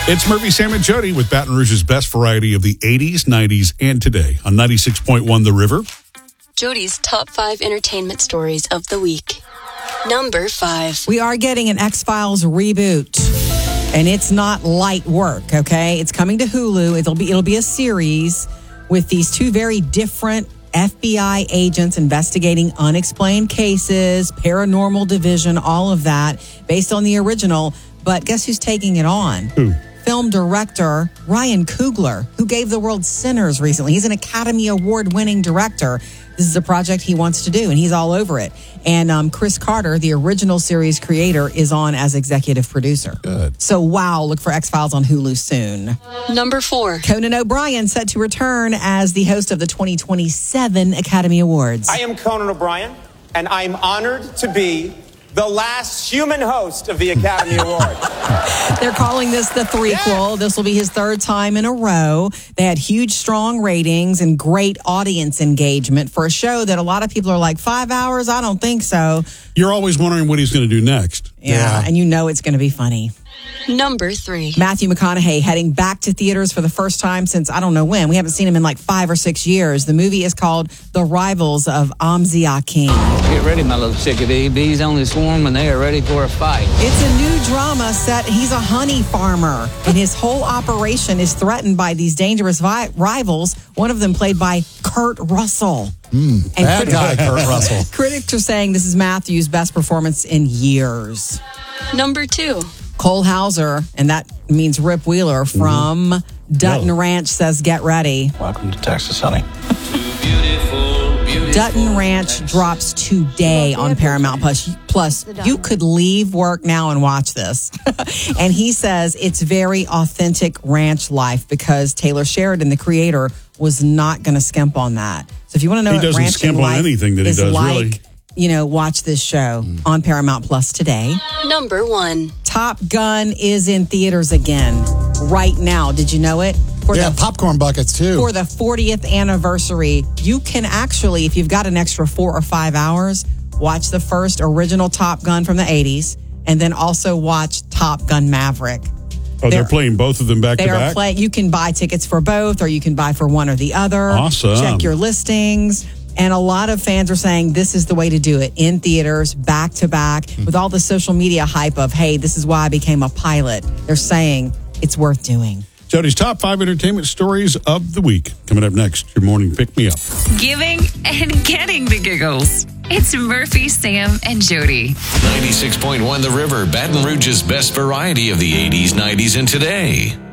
It's Murphy, Sam, and Jody with Baton Rouge's best variety of the 80s, 90s, and today on 96.1 The River. Jody's top 5 entertainment stories of the week. Number 5. We are getting an X-Files reboot, and it's not light work, okay? It's coming to Hulu. It'll be a series with these two very different FBI agents investigating unexplained cases, paranormal division, all of that, based on the original. But guess who's taking it on? Who? Film director Ryan Coogler, who gave the world Sinners recently. He's an Academy Award-winning director. This is a project he wants to do, and he's all over it. And Chris Carter, the original series creator, is on as executive producer. Good. So, wow, look for X-Files on Hulu soon. Number 4. Conan O'Brien set to return as the host of the 2027 Academy Awards. I am Conan O'Brien, and I'm honored to be the last human host of the Academy Award. They're calling this the threequel. Yeah. This will be his third time in a row. They had huge, strong ratings and great audience engagement for a show that a lot of people are like, 5 hours? I don't think so. You're always wondering what he's going to do next. Yeah, and you know it's going to be funny. Number 3. Matthew McConaughey heading back to theaters for the first time since I don't know when. We haven't seen him in like 5 or 6 years. The movie is called The Rivals of Amzia King. Get ready, my little chickadee. Bees only swarm when they are ready for a fight. It's a new drama set. He's a honey farmer, and his whole operation is threatened by these dangerous rivals, one of them played by Kurt Russell. Bad guy, Kurt Russell. Critics are saying this is Matthew's best performance in years. Number 2. Cole Hauser, and that means Rip Wheeler from Dutton Ranch, says get ready. Welcome to Texas, honey. Dutton Ranch drops today on Paramount Plus. You could leave work now and watch this. And he says it's very authentic ranch life because Taylor Sheridan, the creator, was not going to skimp on that. So if you want to know he what doesn't ranching skimp on life anything that he is does, like, really. You know, watch this show on Paramount Plus today. Number 1. Top Gun is in theaters again right now. Did you know it? Popcorn buckets, too. For the 40th anniversary, you can actually, if you've got an extra 4 or 5 hours, watch the first original Top Gun from the 80s, and then also watch Top Gun Maverick. Oh, they're playing both of them back to back? You can buy tickets for both, or you can buy for one or the other. Awesome. Check your listings. And a lot of fans are saying this is the way to do it, in theaters, back to back, with all the social media hype of, hey, this is why I became a pilot. They're saying it's worth doing. Jody's top 5 entertainment stories of the week. Coming up next, your morning pick-me-up. Giving and getting the giggles. It's Murphy, Sam, and Jody. 96.1 The River, Baton Rouge's best variety of the 80s, 90s, and today.